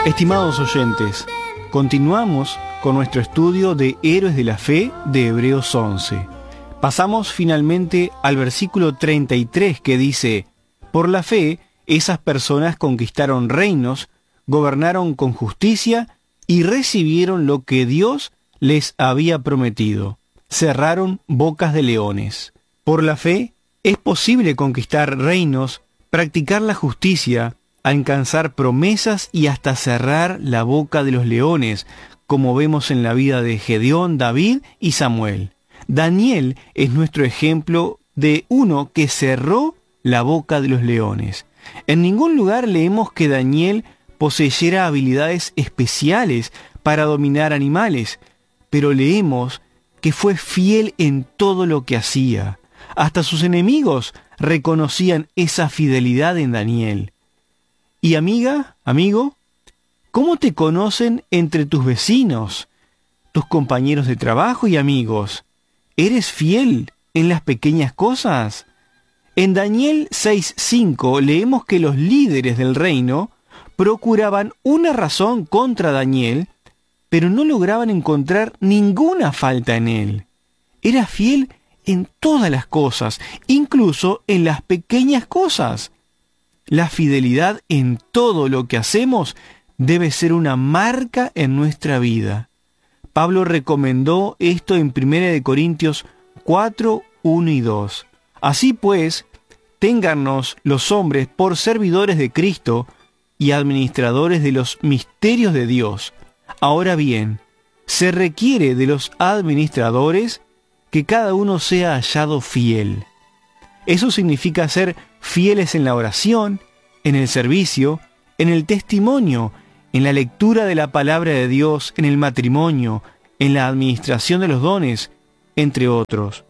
Estimados oyentes, continuamos con nuestro estudio de Héroes de la Fe de Hebreos 11. Pasamos finalmente al versículo 33 que dice: por la fe, esas personas conquistaron reinos, gobernaron con justicia y recibieron lo que Dios les había prometido. Cerraron bocas de leones. Por la fe, es posible conquistar reinos, practicar la justicia, alcanzar promesas y hasta cerrar la boca de los leones, como vemos en la vida de Gedeón, David y Samuel. Daniel es nuestro ejemplo de uno que cerró la boca de los leones. En ningún lugar leemos que Daniel poseyera habilidades especiales para dominar animales, pero leemos que fue fiel en todo lo que hacía. Hasta sus enemigos reconocían esa fidelidad en Daniel. Y amiga, amigo, ¿cómo te conocen entre tus vecinos, tus compañeros de trabajo y amigos? ¿Eres fiel en las pequeñas cosas? En Daniel 6:5 leemos que los líderes del reino procuraban una razón contra Daniel, pero no lograban encontrar ninguna falta en él. Era fiel en todas las cosas, incluso en las pequeñas cosas. La fidelidad en todo lo que hacemos debe ser una marca en nuestra vida. Pablo recomendó esto en 1 Corintios 4, 1 y 2. Así pues, téngannos los hombres por servidores de Cristo y administradores de los misterios de Dios. Ahora bien, se requiere de los administradores que cada uno sea hallado fiel. Eso significa ser fieles en la oración, en el servicio, en el testimonio, en la lectura de la palabra de Dios, en el matrimonio, en la administración de los dones, entre otros.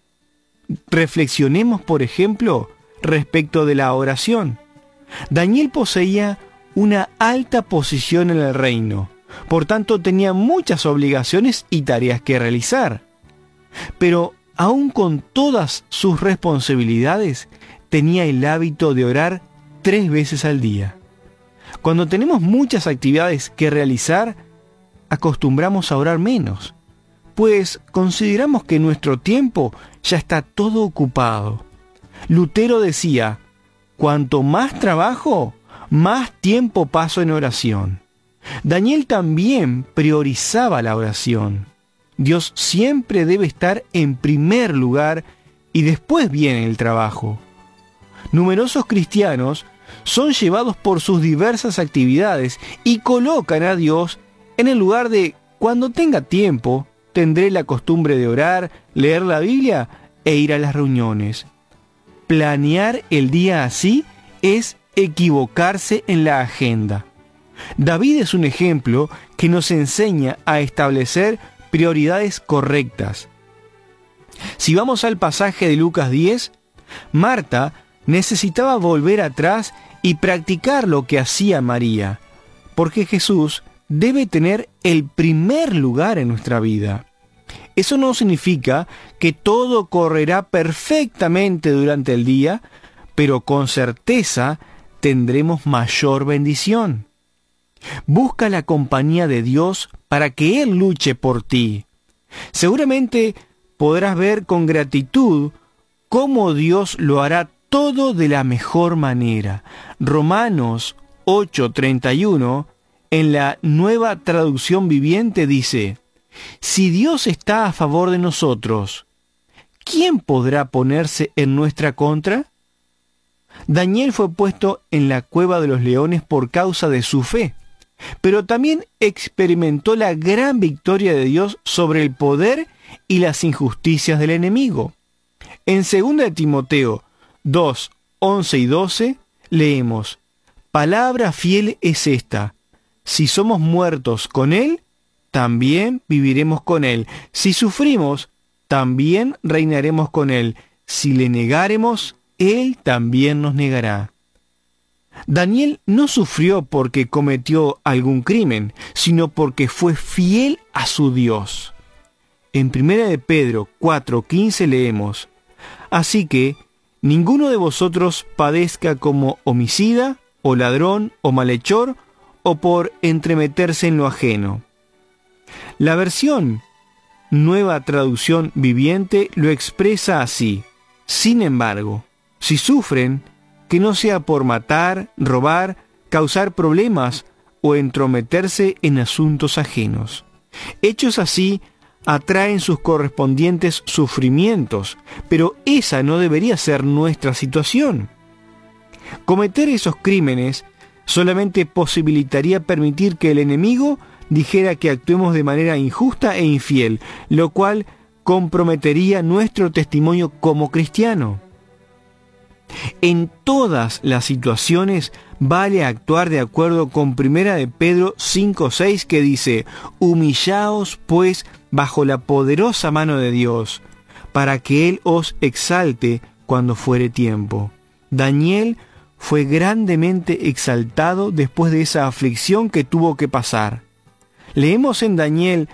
Reflexionemos, por ejemplo, respecto de la oración. Daniel poseía una alta posición en el reino, por tanto tenía muchas obligaciones y tareas que realizar. Pero aún con todas sus responsabilidades, tenía el hábito de orar 3 veces al día. Cuando tenemos muchas actividades que realizar, acostumbramos a orar menos, pues consideramos que nuestro tiempo ya está todo ocupado. Lutero decía: cuanto más trabajo, más tiempo paso en oración. Daniel también priorizaba la oración. Dios siempre debe estar en primer lugar y después viene el trabajo. Numerosos cristianos son llevados por sus diversas actividades y colocan a Dios en el lugar de: cuando tenga tiempo, tendré la costumbre de orar, leer la Biblia e ir a las reuniones. Planear el día así es equivocarse en la agenda. David es un ejemplo que nos enseña a establecer prioridades correctas. Si vamos al pasaje de Lucas 10, Marta necesitaba volver atrás y practicar lo que hacía María, porque Jesús debe tener el primer lugar en nuestra vida. Eso no significa que todo correrá perfectamente durante el día, pero con certeza tendremos mayor bendición. Busca la compañía de Dios para que Él luche por ti. Seguramente podrás ver con gratitud cómo Dios lo hará todo de la mejor manera. Romanos 8:31, en la Nueva Traducción Viviente, dice: si Dios está a favor de nosotros, ¿quién podrá ponerse en nuestra contra? Daniel fue puesto en la cueva de los leones por causa de su fe, pero también experimentó la gran victoria de Dios sobre el poder y las injusticias del enemigo. En 2 Timoteo 2, 11 y 12 leemos: palabra fiel es esta: si somos muertos con Él, también viviremos con Él. Si sufrimos, también reinaremos con Él. Si le negáremos, Él también nos negará. Daniel no sufrió porque cometió algún crimen, sino porque fue fiel a su Dios. En 1 Pedro 4:15 leemos: así que ninguno de vosotros padezca como homicida, o ladrón, o malhechor, o por entremeterse en lo ajeno. La versión Nueva Traducción Viviente lo expresa así: sin embargo, si sufren, que no sea por matar, robar, causar problemas o entrometerse en asuntos ajenos. Hechos así atraen sus correspondientes sufrimientos, pero esa no debería ser nuestra situación. Cometer esos crímenes solamente posibilitaría permitir que el enemigo dijera que actuemos de manera injusta e infiel, lo cual comprometería nuestro testimonio como cristiano. En todas las situaciones vale actuar de acuerdo con 1 de Pedro 5:6, que dice: humillaos pues bajo la poderosa mano de Dios, para que Él os exalte cuando fuere tiempo. Daniel fue grandemente exaltado después de esa aflicción que tuvo que pasar. Leemos en Daniel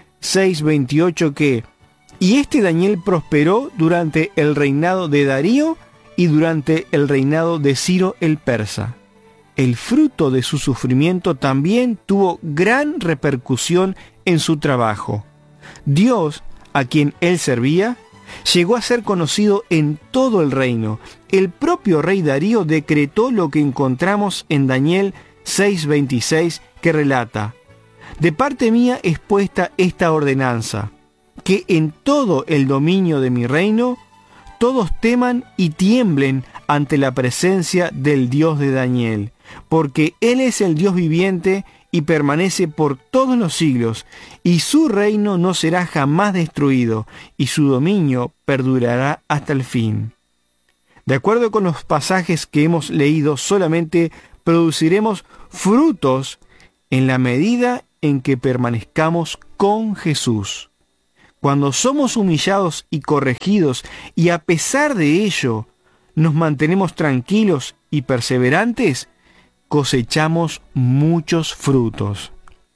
6:28 que: y este Daniel prosperó durante el reinado de Darío y durante el reinado de Ciro el persa. El fruto de su sufrimiento también tuvo gran repercusión en su trabajo. Dios, a quien él servía, llegó a ser conocido en todo el reino. El propio rey Darío decretó lo que encontramos en Daniel 6:26, que relata: de parte mía es puesta esta ordenanza, que en todo el dominio de mi reino todos teman y tiemblen ante la presencia del Dios de Daniel, porque Él es el Dios viviente y permanece por todos los siglos, y su reino no será jamás destruido, y su dominio perdurará hasta el fin. De acuerdo con los pasajes que hemos leído, solamente produciremos frutos en la medida en que permanezcamos con Jesús. Cuando somos humillados y corregidos, y a pesar de ello nos mantenemos tranquilos y perseverantes, cosechamos muchos frutos.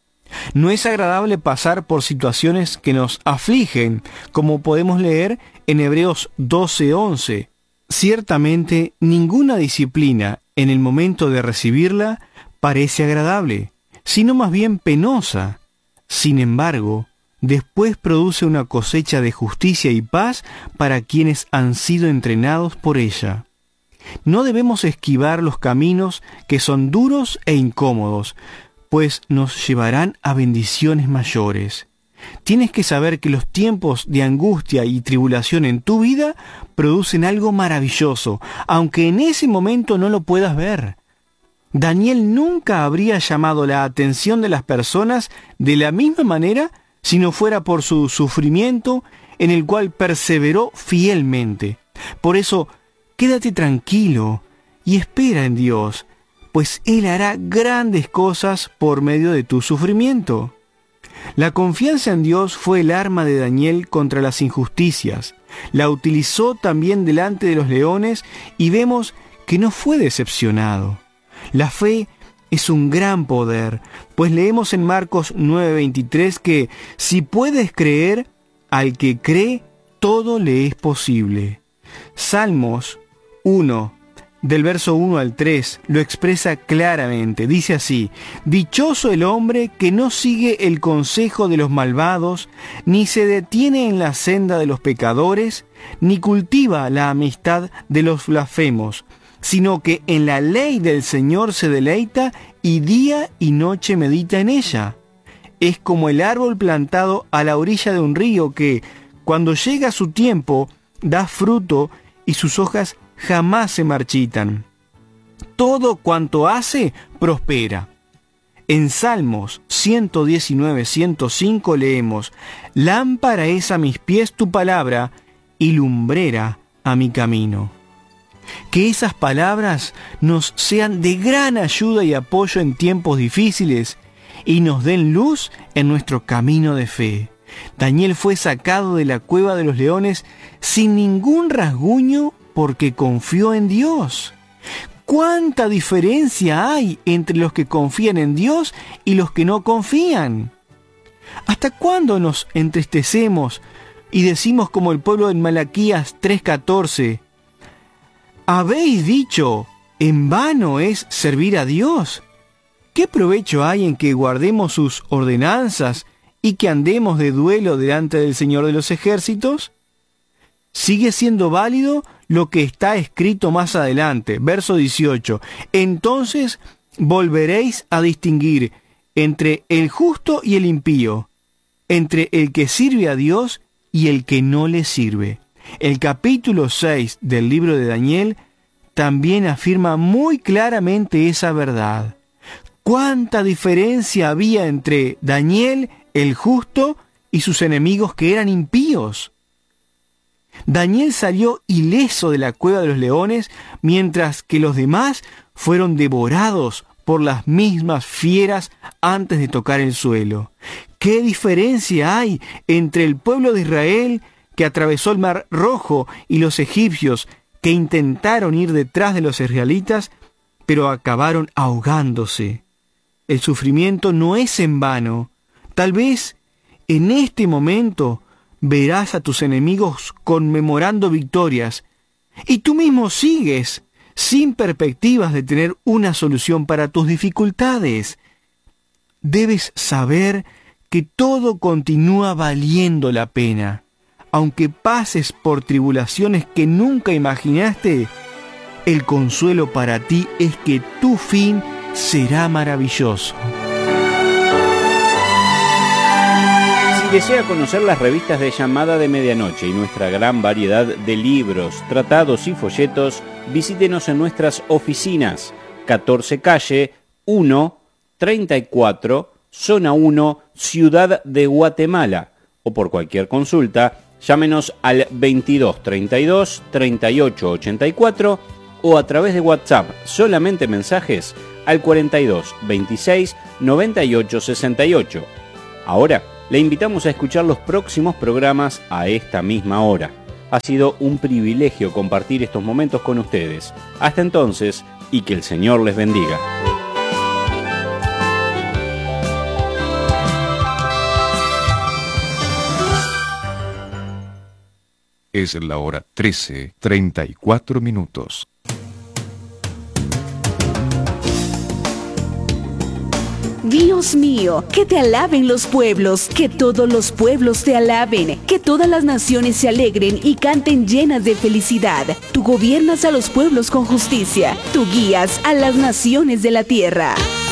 No es agradable pasar por situaciones que nos afligen, como podemos leer en Hebreos 12:11. Ciertamente, ninguna disciplina en el momento de recibirla parece agradable, sino más bien penosa. Sin embargo, después produce una cosecha de justicia y paz para quienes han sido entrenados por ella. No debemos esquivar los caminos que son duros e incómodos, pues nos llevarán a bendiciones mayores. Tienes que saber que los tiempos de angustia y tribulación en tu vida producen algo maravilloso, aunque en ese momento no lo puedas ver. Daniel nunca habría llamado la atención de las personas de la misma manera si no fuera por su sufrimiento, en el cual perseveró fielmente. Por eso, quédate tranquilo y espera en Dios, pues Él hará grandes cosas por medio de tu sufrimiento. La confianza en Dios fue el arma de Daniel contra las injusticias. La utilizó también delante de los leones y vemos que no fue decepcionado. La fe es un gran poder, pues leemos en Marcos 9:23 que si puedes creer, al que cree, todo le es posible. Salmos 1, del verso 1 al 3, lo expresa claramente. Dice así: dichoso el hombre que no sigue el consejo de los malvados, ni se detiene en la senda de los pecadores, ni cultiva la amistad de los blasfemos, sino que en la ley del Señor se deleita y día y noche medita en ella. Es como el árbol plantado a la orilla de un río que, cuando llega su tiempo, da fruto y sus hojas jamás se marchitan. Todo cuanto hace, prospera. En Salmos 119:105 leemos: lámpara es a mis pies tu palabra y lumbrera a mi camino. Que esas palabras nos sean de gran ayuda y apoyo en tiempos difíciles y nos den luz en nuestro camino de fe. Daniel fue sacado de la cueva de los leones sin ningún rasguño porque confió en Dios. ¿Cuánta diferencia hay entre los que confían en Dios y los que no confían? ¿Hasta cuándo nos entristecemos y decimos como el pueblo en Malaquías 3:14? ¿Habéis dicho, en vano es servir a Dios? ¿qué provecho hay en que guardemos sus ordenanzas y que andemos de duelo delante del Señor de los ejércitos? Sigue siendo válido lo que está escrito más adelante, verso 18. Entonces volveréis a distinguir entre el justo y el impío, entre el que sirve a Dios y el que no le sirve. El capítulo 6 del libro de Daniel también afirma muy claramente esa verdad. ¿Cuánta diferencia había entre Daniel, el justo, y sus enemigos que eran impíos? Daniel salió ileso de la cueva de los leones, mientras que los demás fueron devorados por las mismas fieras antes de tocar el suelo. ¿Qué diferencia hay entre el pueblo de Israel que atravesó el Mar Rojo y los egipcios que intentaron ir detrás de los israelitas, pero acabaron ahogándose? El sufrimiento no es en vano. Tal vez en este momento verás a tus enemigos conmemorando victorias y tú mismo sigues sin perspectivas de tener una solución para tus dificultades. Debes saber que todo continúa valiendo la pena. Aunque pases por tribulaciones que nunca imaginaste, el consuelo para ti es que tu fin será maravilloso. Si desea conocer las revistas de Llamada de Medianoche y nuestra gran variedad de libros, tratados y folletos, visítenos en nuestras oficinas, 14 Calle 1, 34, Zona 1, Ciudad de Guatemala, o por cualquier consulta, llámenos al 22 32 38 84 o a través de WhatsApp, solamente mensajes, al 42 26 98 68. Ahora, le invitamos a escuchar los próximos programas a esta misma hora. Ha sido un privilegio compartir estos momentos con ustedes. Hasta entonces, y que el Señor les bendiga. Es la hora 13:34. Dios mío, que te alaben los pueblos, que todos los pueblos te alaben, que todas las naciones se alegren y canten llenas de felicidad. Tú gobiernas a los pueblos con justicia, tú guías a las naciones de la tierra.